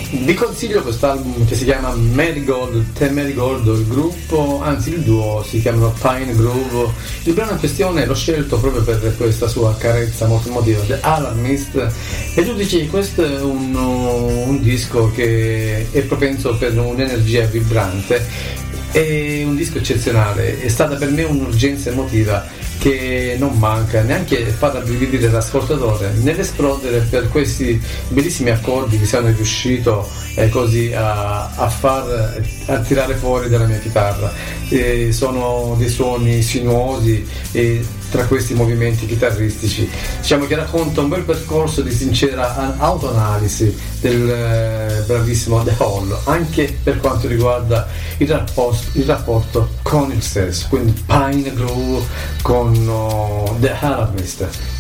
Vi consiglio quest'album che si chiama Marigold, The Marigold, il gruppo, anzi il duo si chiamano Pine Grove. Il brano in questione l'ho scelto proprio per questa sua carezza molto emotiva, The Alarmist, e tu dici questo è un disco che è propenso per un'energia vibrante, è un disco eccezionale, è stata per me un'urgenza emotiva che non manca, neanche far rabbrividire l'ascoltatore nell'esplodere per questi bellissimi accordi che sono riuscito così a tirare fuori dalla mia chitarra. Sono dei suoni sinuosi tra questi movimenti chitarristici, diciamo che racconta un bel percorso di sincera autoanalisi del bravissimo The Hall, anche per quanto riguarda il rapporto con il stesso. Quindi Pine Grove con The Harvest.